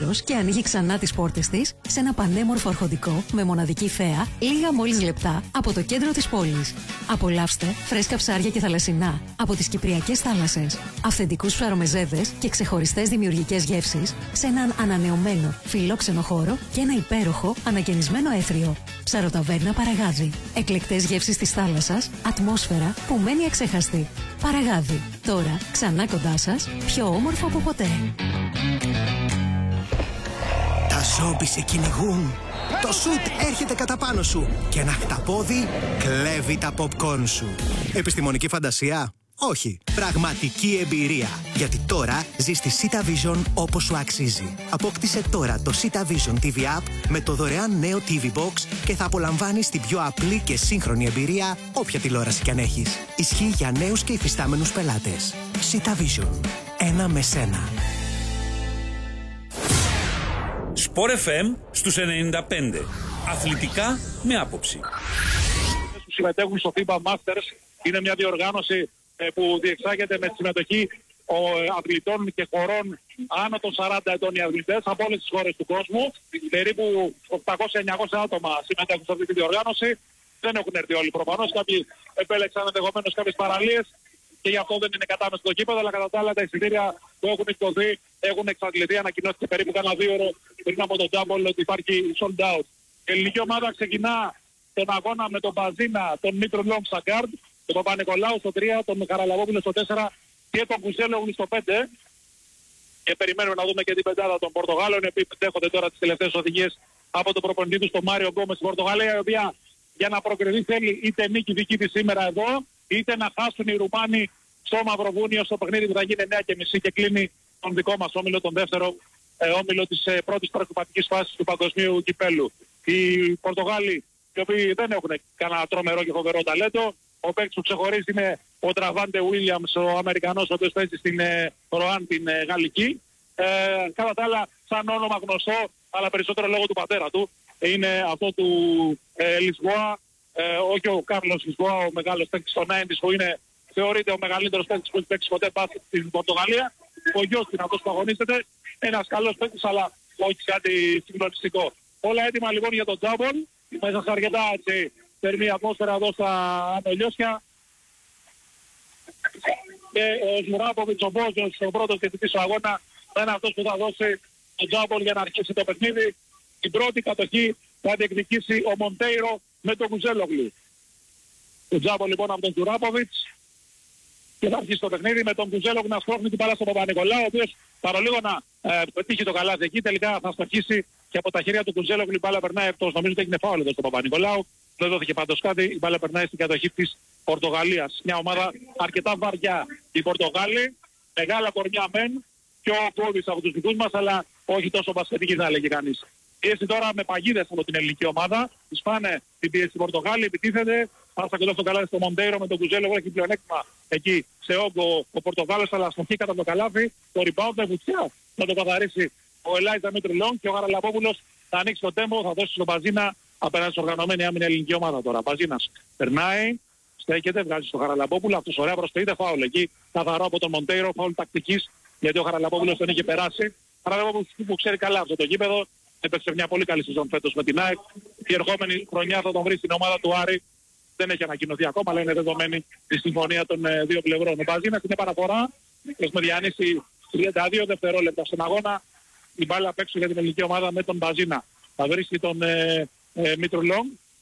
θάρρος και ανοίγει ξανά τις πόρτες της σε ένα πανέμορφο αρχοντικό με μοναδική θέα λίγα μόλις λεπτά από το κέντρο της πόλης. Απολαύστε φρέσκα ψάρια και θαλασσινά από τις κυπριακές θάλασσες, αυθεντικούς ψαρομεζέδες και ξεχωριστές δημιουργικές γεύσεις σε έναν ανανεωμένο φιλόξενο χώρο και ένα υπέροχο ανακαινισμένο έθριο. Ψαροταβέρνα Παραγάδι. Εκλεκτές γεύσεις της θάλασσας, ατμόσφαιρα που μένει αξέχαστη. Παραγάδι. Τώρα ξανά κοντά σας, πιο όμορφο από ποτέ. Τα ζόμπι σε κυνηγούν. Το σουτ έρχεται κατά πάνω σου και ένα χταπόδι κλέβει τα popcorn σου. Επιστημονική φαντασία? Όχι. Πραγματική εμπειρία. Γιατί τώρα ζεις στη Sita Vision όπως σου αξίζει. Απόκτησε τώρα το Sita Vision TV App με το δωρεάν νέο TV Box και θα απολαμβάνεις την πιο απλή και σύγχρονη εμπειρία όποια τηλεόραση κι αν έχεις. Ισχύει για νέους και υφιστάμενους πελάτες. Sita Vision. Ένα με σένα. Sport FM στους 95. Αθλητικά με άποψη. Που συμμετέχουν στο FIBA Masters είναι μια διοργάνωση που διεξάγεται με τη συμμετοχή αθλητών και χωρών άνω των 40 ετών οι αθλητές από όλες τις χώρες του κόσμου. Περίπου 800-900 άτομα συμμετέχουν σε αυτή τη διοργάνωση. Δεν έχουν έρθει όλοι προφανώς. Κάποιοι επέλεξαν ενδεχομένως κάποιες παραλίες και γι' αυτό δεν είναι κατάμεσα στο γήπεδο. Αλλά κατά τα άλλα τα εισιτήρια που έχουν εκδοθεί έχουν εξαντληθεί. Ανακοινώθηκε περίπου κάνα 2 ώρες πριν από τον Τζάμπολ ότι υπάρχει sold out. Η ελληνική ομάδα ξεκινά τον αγώνα με τον Μπαζίνα, τον Μήτρο Λόγκ στα γκάρντ, τον Παπα-Νικολάου στο 3, τον Χαραλαμπόπουλο στο 4 και τον Κουζέλογλου στο 5. Και περιμένουμε να δούμε και την πεντάδα των Πορτογάλων, οι οποίοι δέχονται τώρα τις τελευταίες οδηγίες από τον προπονητή του, τον Μάριο Γκόμες στην Πορτογαλία, η οποία για να προκριθεί θέλει είτε νίκη δική της σήμερα εδώ, είτε να χάσουν οι Ρουμάνοι στο Μαυροβούνιο στο παιχνίδι που θα γίνει 9:30 και κλείνει τον δικό μας όμιλο, τον δεύτερο όμιλο της πρώτης προκριματικής φάσης του παγκοσμίου κυπέλου. Οι Πορτογάλοι, οι οποίοι δεν έχουν κανένα τρομερό και φοβερό ταλέντο. Ο παίκτης που ξεχωρίζει είναι ο Τραβάντε Βίλιαμς, ο Αμερικανός, ο οποίος παίζει στην Ροάν την Γαλλική. Κατά τα άλλα, σαν όνομα γνωστό, αλλά περισσότερο λόγω του πατέρα του, είναι αυτό του Λισβόα, όχι ο Κάρλος Λισβόα, ο μεγάλος παίκτης στο 90's, που είναι, θεωρείται ο μεγαλύτερος παίκτης που έχει παίξει ποτέ μπάσκετ στην Πορτογαλία. Ο γιος του είναι αυτός που αγωνίζεται. Ένας καλός παίκτης, αλλά όχι κάτι συγκλονιστικό. Όλα έτοιμα λοιπόν για τον Τζάμπολ. Μέσα σε αρκετά θερμή ατμόσφαιρα εδώ στα Ανελιώσια. Και ο Ζουράποβιτς, ο Μπόζος, ο πρώτος και πίσω αγώνα, θα είναι αυτός που θα δώσει τον Τζάμπολ για να αρχίσει το παιχνίδι. Την πρώτη κατοχή θα διεκδικήσει ο Μοντέιρο με τον Κουζέλογλου. Ο Τζάμπολ λοιπόν από τον Ζουράποβιτς και θα αρχίσει το παιχνίδι με τον Κουζέλογλου να σπρώχνει την μπάλα στον Παπα-Νικολάου, ο οποίος παρολίγο να πετύχει το καλάθι εκεί, τελικά θα στοχίσει και από τα χέρια του Κουζέλογλου η μπάλα περνάει εκτός. Νομίζω ότι έγινε φάουλ εδώ στον Παπα-Νικολάου. Δεν δόθηκε πάντως κάτι, η μπάλα περνάει στην κατοχή της Πορτογαλίας. Μια ομάδα αρκετά βαριά η Πορτογάλη, μεγάλα κορμιά μεν, πιο φόβης από τους δικούς μας, αλλά όχι τόσο μπασκετική θα έλεγε κανείς. Πίεση τώρα με παγίδες από την ελληνική ομάδα, τους πάνε την πίεση στην Πορτογάλη, επιτίθεται, πάσα κοντά στο καλάθι στο Μοντέιρο με τον Κουζέλογλου, έχει πλεονέκτημα εκεί σε όγκο ο Πορτογάλος, αλλά αστοχή κατά το καλάθι, το rebound με βουτιά θα το καθαρίσει ο Ελάιζα Μήτρου και ο Χαραλαμπόπουλος θα ανοίξει το τέμπο, θα δώσει στον Μπαζίνα απέναντι στην οργανωμένη άμυνα ελληνική ομάδα τώρα. Μπαζίνας περνάει, στέκεται, βγάζει στο Χαραλαμπόπουλο, αυτός ωραία προσποιείται, φάουλ εκεί, καθαρό από τον Μοντέιρο, φάουλ τακτικής, γιατί ο Χαραλαμπόπουλος τον είχε περάσει. Χαραλαμπόπουλος που ξέρει καλά αυτό το γήπεδο, έπαιξε μια πολύ καλή σεζόν φέτος με την ΑΕΚ. Η ερχόμενη χρονιά θα τον βρει στην ομάδα του Άρη. Δεν έχει ανακοινωθεί ακόμα, αλλά είναι δεδομένη η συμφωνία των δύο πλευρών. Ο Μπαζίνας είναι παραφορά, έχουμε διανύσει 32 δευτερόλεπτα στον αγώνα. Η μπάλα απ' έξω για την ελληνική ομάδα με τον Μπαζίνα. Θα βρίσκει τον Μήτρου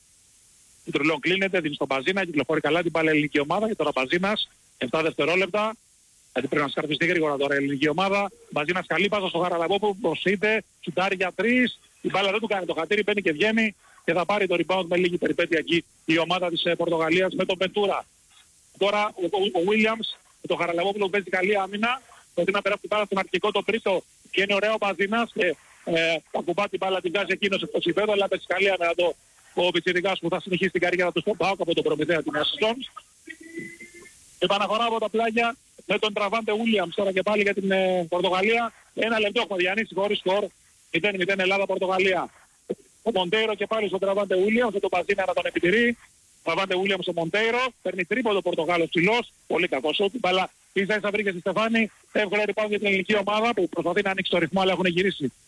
Λόγκ κλείνεται, δίνει στον Μπαζίνα, κυκλοφορεί καλά την μπάλα ελληνική ομάδα και τώρα Μπαζίνας 7 δευτερόλεπτα. Γιατί πρέπει να σκαρφιστεί γρήγορα τώρα η ελληνική ομάδα. Μπαζίνας καλή πάσα στο Χαραλαμπόπουλο, προσείται, σουτάρει για 3. Η μπάλα δεν του κάνει το χατήρι, μπαίνει και βγαίνει και θα πάρει το rebound με λίγη περιπέτεια εκεί η ομάδα της Πορτογαλίας με τον Πεντούρα. Τώρα ο Williams με τον Χαραλαμπόπουλο παίζει καλή άμυνα. Πρέπει να περάσει την μπάλα στον αρχικό το τρίτο και είναι ωραίο ο Μπαζίνας και ακουμπά την μπάλα, την βγάζει εκείνος εκτός υπέδου, αλλά παίζει καλή άμυνα εδώ ο Πιτσιρικάς που θα συνεχίσει την καριέρα του στον ΠΑΟΚ από τον Προμηθέα την νέα σεζόν. Επαναφορά από τα πλάγια με τον Τραβάντε Βίλιαμς τώρα και πάλι για την Πορτογαλία. Ένα λεπτό έχουμε διανύσει χωρίς σκορ. 0-0 Ελλάδα-Πορτογαλία. Ο Μοντέιρο και πάλι στον Τραβάντε Βίλιαμς, με τον Μπαζίνα να τον επιτηρεί. Τραβάντε Βίλιαμς ο Μοντέιρο, παίρνει τρίποντο Πορτογάλος ψηλός, πολύ κακός σουτ, μπάλα ίσα βρήκε στη Στεφάνη, εύκολα rebound για την ελληνική ομάδα που προσπαθεί να ανοίξει το ρυθμό, αλλά έχουν γυρίσει